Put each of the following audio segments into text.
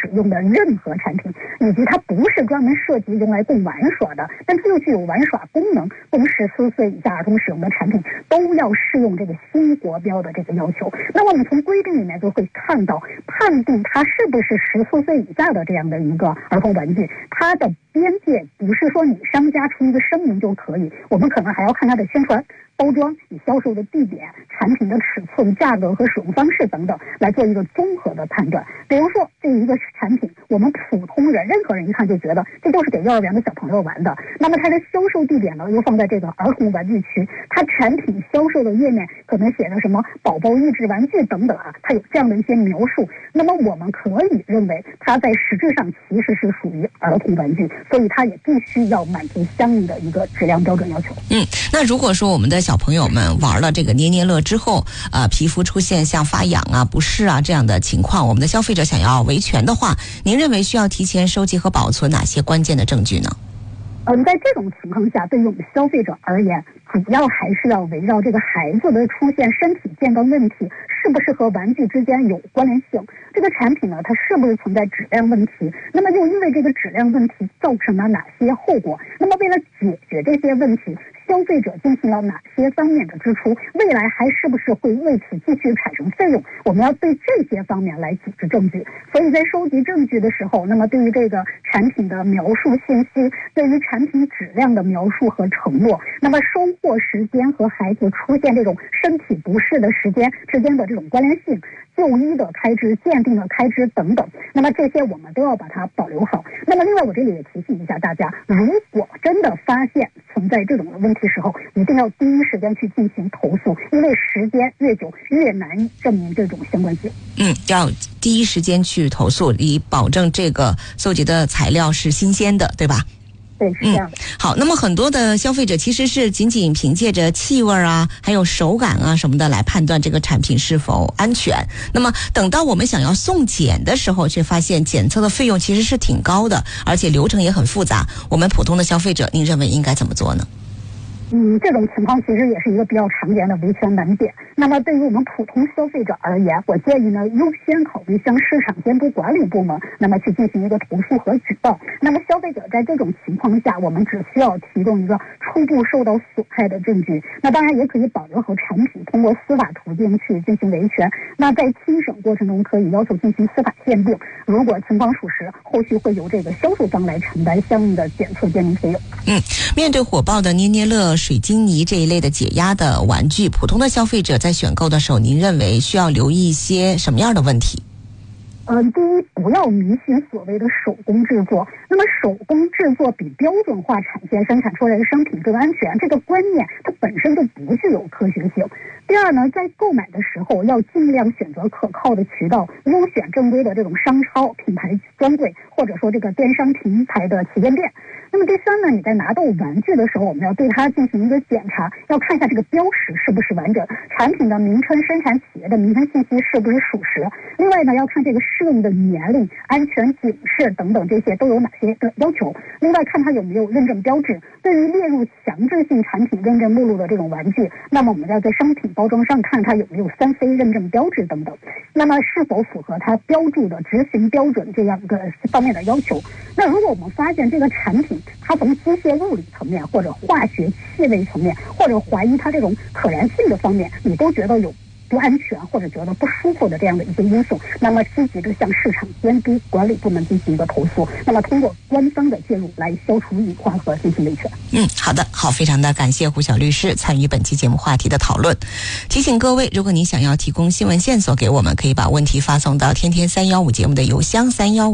使用的任何产品，以及它不是专门设计用来供玩耍的，但它又具有玩耍功能，供14岁以下儿童使用的产品都要适用这个新国标的这个要求。那么我们从规定里面就会看到，判定它是不是14岁以下的这样的一个儿童玩具，它的边界不是说你商家出一个声明就可以，我们可能还要看它的宣传、包装、以销售的地点、产品的尺寸、价格和使用方式等等来做一个综合的判断。比如说这一个产品，我们普通人任何人一看就觉得这就是给幼儿园的小朋友玩的，那么它的销售地点呢又放在这个儿童玩具区，它产品销售的页面可能写着什么宝宝益智玩具等等啊，它有这样的一些描述，那么我们可以认为它在实质上其实是属于儿童玩具，所以它也必须要满足相应的一个质量标准要求。 那如果说我们的小朋友们玩了这个捏捏乐之后，皮肤出现像发痒啊、不适啊这样的情况，我们的消费者想要维权的话，您认为需要提前收集和保存哪些关键的证据呢？ 在这种情况下，对于我们消费者而言，主要还是要围绕这个孩子的出现身体健康问题是不是和玩具之间有关联性，这个产品呢它是不是存在质量问题，那么又因为这个质量问题造成了哪些后果，那么为了解决这些问题，消费者进行了哪些方面的支出，未来还是不是会为此继续产生费用，我们要对这些方面来组织证据。所以在收集证据的时候，那么对于这个产品的描述信息，对于产品质量的描述和承诺，那么收货时间和孩子出现这种身体不适的时间之间的这种关联性，就医的开支、鉴定的开支等等，那么这些我们都要把它保留好。那么另外我这里也提醒一下大家，如果真的发现存在这种问题时候，一定要第一时间去进行投诉，因为时间越久越难证明这种相关性。 要第一时间去投诉，以保证这个搜集的材料是新鲜的，对吧？ 对，是这样的。 好，那么很多的消费者其实是仅仅凭借着气味啊，还有手感啊什么的来判断这个产品是否安全。那么等到我们想要送检的时候，却发现检测的费用其实是挺高的，而且流程也很复杂。我们普通的消费者，您认为应该怎么做呢？ 这种情况其实也是一个比较常见的维权难点。那么对于我们普通消费者而言，我建议呢优先考虑向市场监督管理部门那么去进行一个投诉和举报。那么消费者在这种情况下，我们只需要提供一个初步受到损害的证据，那当然也可以保留好产品，通过司法途径去进行维权。那在庭审过程中可以要求进行司法鉴定，如果情况属实，后续会由这个销售商来承担相应的检测鉴定费用。 面对火爆的捏捏乐、水晶泥这一类的解压的玩具，普通的消费者在选购的时候，您认为需要留意一些什么样的问题？ 第一，不要迷信所谓的手工制作。那么手工制作比标准化产线生产出来的商品更安全，这个观念它本身就不具有科学性。第二呢，在购买的时候要尽量选择可靠的渠道，优选正规的这种商超、品牌专柜，或者说这个电商平台的旗舰店。那么第三呢，你在拿到玩具的时候，我们要对它进行一个检查，要看一下这个标识是不是完整，产品的名称、生产企业的名称信息是不是属实。另外呢，要看这个适用的年龄、安全警示等等，这些都有哪些的要求。另外看它有没有认证标志。对于列入强制性产品认证目录的这种玩具，那么我们要在商品包装上看它有没有3C 认证标志等等，那么是否符合它标注的执行标准这样一个方面的要求。那如果我们发现这个产品它从机械物理层面或者化学气味层面，或者怀疑它这种可燃性的方面，你都觉得有不安全或者觉得不舒服的这样的一些因素，那么积极的向市场监督管理部门进行一个投诉，那么通过官方的介入来消除隐患和进行维权。 好的，好，非常的感谢胡晓律师参与本期节目话题的讨论。提醒各位，如果您想要提供新闻线索给我们，可以把问题发送到天天315节目的邮箱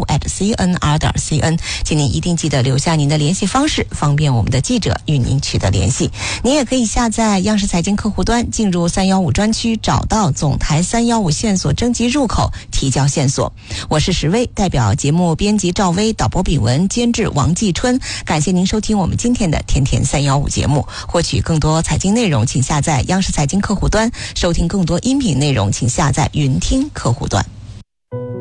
315@cnr.cn，请您一定记得留下您的联系方式，方便我们的记者与您取得联系。您也可以下载央视财经客户端，进入315专区，找到总台315线索征集入口，提交线索。我是石薇，代表节目编辑赵薇，导播炳文，监制王继春。感谢您收听我们今天的天天315节目。获取更多财经内容，请下载央视财经客户端；收听更多音频内容，请下载云听客户端。